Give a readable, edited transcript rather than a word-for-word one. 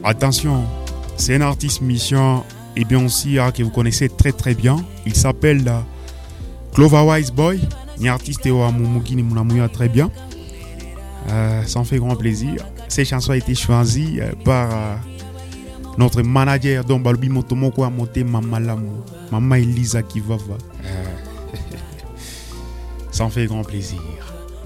Attention, c'est un artiste mission et bien aussi que vous connaissez très très bien. Il s'appelle Clover Wise Boy. Un artiste très bien. Ça en fait grand plaisir. Cette chanson a été choisie par notre manager Don Balubi Motomoko a monté Maman Elisa Kivava. Ça en fait grand plaisir.